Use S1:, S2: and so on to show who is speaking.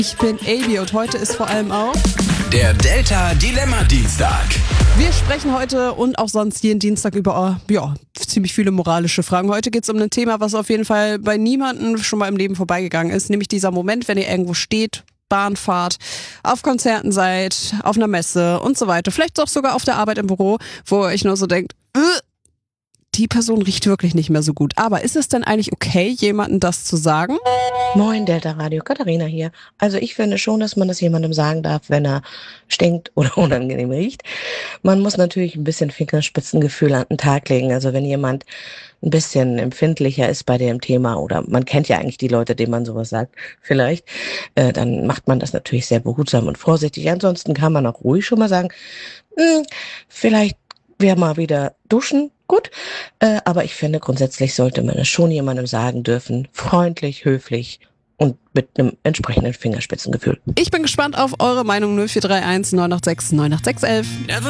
S1: Ich bin Avi und heute ist vor allem auch
S2: der Delta Dilemma Dienstag.
S1: Wir sprechen heute und auch sonst jeden Dienstag über ziemlich viele moralische Fragen. Heute geht es um ein Thema, was auf jeden Fall bei niemandem schon mal im Leben vorbeigegangen ist, nämlich dieser Moment, wenn ihr irgendwo steht, Bahn fahrt, auf Konzerten seid, auf einer Messe und so weiter, vielleicht auch sogar auf der Arbeit im Büro, wo ihr euch nur so denkt, die Person riecht wirklich nicht mehr so gut. Aber ist es denn eigentlich okay, jemandem das zu sagen?
S3: Moin, Delta Radio, Katharina hier. Also ich finde schon, dass man das jemandem sagen darf, wenn er stinkt oder unangenehm riecht. Man muss natürlich ein bisschen Fingerspitzengefühl an den Tag legen. Also wenn jemand ein bisschen empfindlicher ist bei dem Thema oder man kennt ja eigentlich die Leute, denen man sowas sagt, vielleicht, dann macht man das natürlich sehr behutsam und vorsichtig. Ansonsten kann man auch ruhig schon mal sagen, vielleicht wäre mal wieder duschen. Gut, aber ich finde, grundsätzlich sollte man es schon jemandem sagen dürfen, freundlich, höflich und mit einem entsprechenden Fingerspitzengefühl.
S1: Ich bin gespannt auf eure Meinung. 0431 986 98611.